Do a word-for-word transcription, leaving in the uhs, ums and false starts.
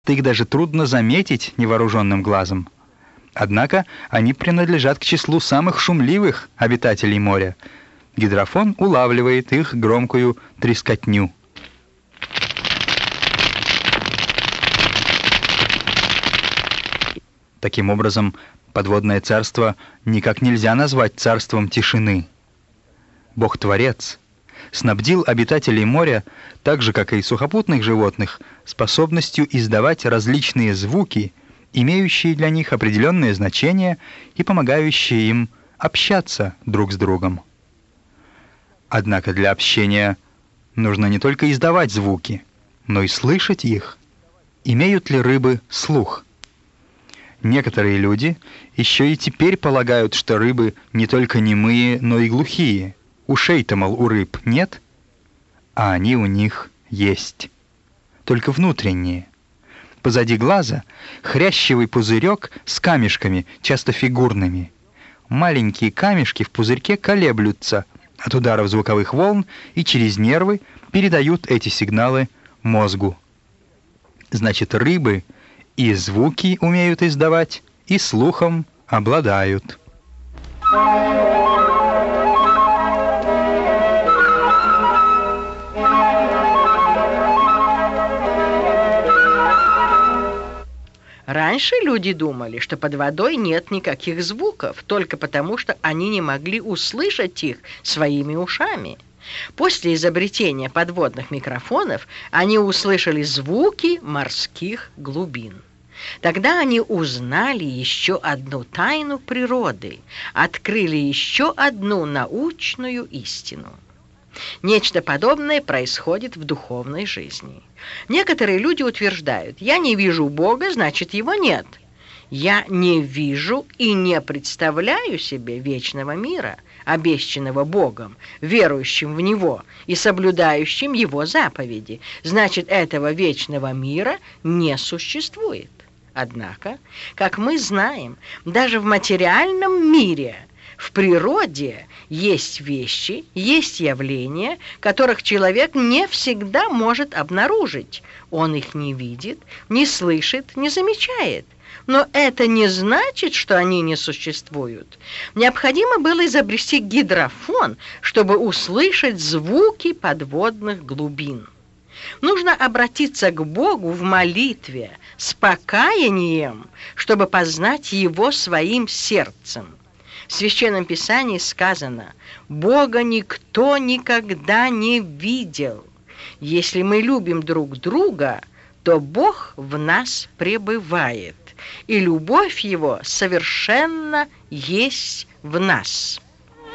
Их даже трудно заметить невооруженным глазом. Однако они принадлежат к числу самых шумливых обитателей моря. Гидрофон улавливает их громкую трескотню. Таким образом, подводное царство никак нельзя назвать царством тишины. Бог-творец снабдил обитателей моря, так же как и сухопутных животных, способностью издавать различные звуки, имеющие для них определенное значение и помогающие им общаться друг с другом. Однако для общения нужно не только издавать звуки, но и слышать их. Имеют ли рыбы слух? Некоторые люди еще и теперь полагают, что рыбы не только немые, но и глухие. Ушей-то, мол, у рыб нет, а они у них есть. Только внутренние. Позади глаза хрящевый пузырек с камешками, часто фигурными. Маленькие камешки в пузырьке колеблются от ударов звуковых волн и через нервы передают эти сигналы мозгу. Значит, рыбы и звуки умеют издавать, и слухом обладают. Раньше люди думали, что под водой нет никаких звуков, только потому, что они не могли услышать их своими ушами. После изобретения подводных микрофонов они услышали звуки морских глубин. Тогда они узнали еще одну тайну природы, открыли еще одну научную истину. Нечто подобное происходит в духовной жизни. Некоторые люди утверждают: «Я не вижу Бога, значит, Его нет». Я не вижу и не представляю себе вечного мира, обещанного Богом, верующим в Него и соблюдающим Его заповеди. Значит, этого вечного мира не существует. Однако, как мы знаем, даже в материальном мире, в природе есть вещи, есть явления, которых человек не всегда может обнаружить. Он их не видит, не слышит, не замечает. Но это не значит, что они не существуют. Необходимо было изобрести гидрофон, чтобы услышать звуки подводных глубин. Нужно обратиться к Богу в молитве, с покаянием, чтобы познать Его своим сердцем. В Священном Писании сказано: «Бога никто никогда не видел». Если мы любим друг друга, то Бог в нас пребывает, и любовь Его совершенно есть в нас.